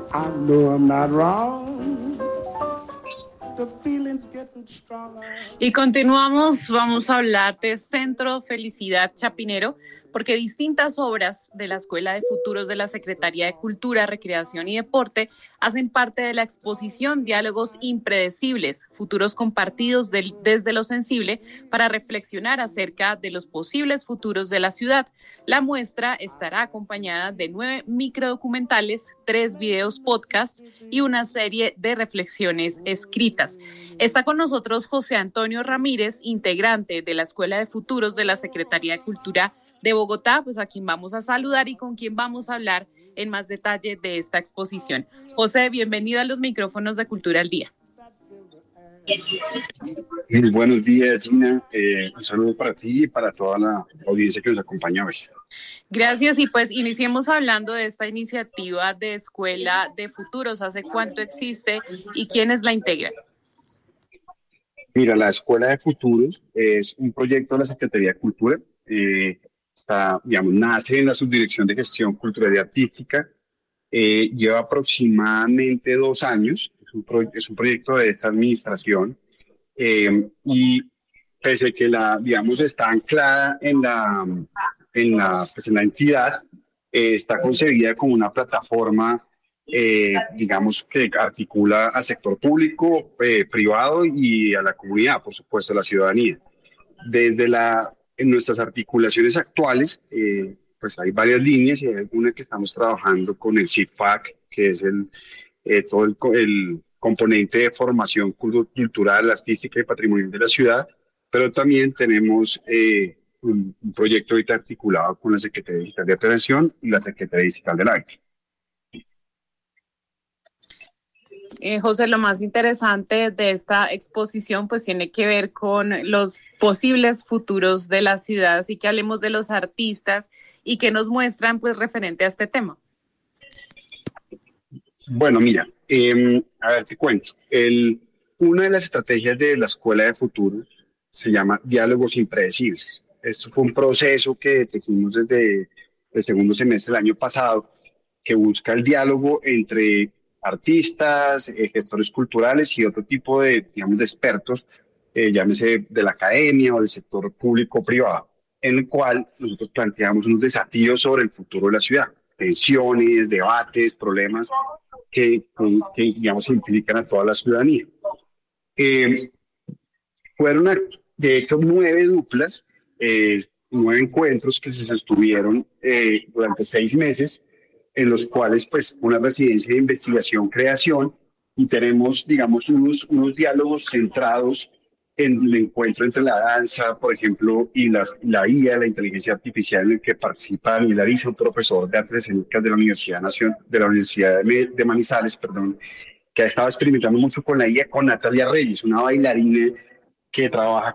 I know I'm not wrong. The feeling's getting stronger. Y continuamos, vamos a hablar de Centro Felicidad Chapinero, porque distintas obras de la Escuela de Futuros de la Secretaría de Cultura, Recreación y Deporte hacen parte de la exposición Diálogos Impredecibles, Futuros Compartidos desde lo Sensible, para reflexionar acerca de los posibles futuros de la ciudad. La muestra estará acompañada de 9 microdocumentales, 3 videos podcast y una serie de reflexiones escritas. Está con nosotros José Antonio Ramírez, integrante de la Escuela de Futuros de la Secretaría de Cultura de Bogotá, pues a quien vamos a saludar y con quien vamos a hablar en más detalle de esta exposición. José, bienvenido a los micrófonos de Cultura al Día. Muy buenos días, Gina. Un saludo para ti y para toda la audiencia que nos acompaña hoy. Gracias, y pues iniciemos hablando de esta iniciativa de Escuela de Futuros. ¿Hace cuánto existe y quiénes la integran? Mira, la Escuela de Futuros es un proyecto de la Secretaría de Cultura. Nace en la Subdirección de Gestión Cultural y Artística. Lleva aproximadamente 2 años. Es un proyecto de esta administración. Y pese a que está anclada en la entidad, está concebida como una plataforma, que articula al sector público, privado y a la comunidad, por supuesto, a la ciudadanía. En nuestras articulaciones actuales, pues hay varias líneas y hay alguna que estamos trabajando con el CIFAC, que es todo el componente de formación cultural, artística y patrimonial de la ciudad, pero también tenemos un proyecto ahorita articulado con la Secretaría Digital de Prevención y la Secretaría Digital del Arte. José, lo más interesante de esta exposición pues tiene que ver con los posibles futuros de la ciudad, así que hablemos de los artistas y que nos muestran pues referente a este tema. Bueno, mira, te cuento. Una de las estrategias de la Escuela de Futuros se llama Diálogos Impredecibles. Esto fue un proceso que definimos desde el segundo semestre del año pasado, que busca el diálogo entre artistas, gestores culturales y otro tipo de expertos, llámese de la academia o del sector público-privado, en el cual nosotros planteamos unos desafíos sobre el futuro de la ciudad, tensiones, debates, problemas que implican a toda la ciudadanía. Fueron, de hecho, 9 duplas, 9 encuentros que se sostuvieron durante 6 meses, en los cuales, pues, una residencia de investigación-creación, y tenemos, unos diálogos centrados en el encuentro entre la danza, por ejemplo, y la IA, la inteligencia artificial, en el que participa Daniel Ariza, un profesor de artes escénicas de la Universidad de Manizales, que ha estado experimentando mucho con la IA, con Natalia Reyes, una bailarina que trabaja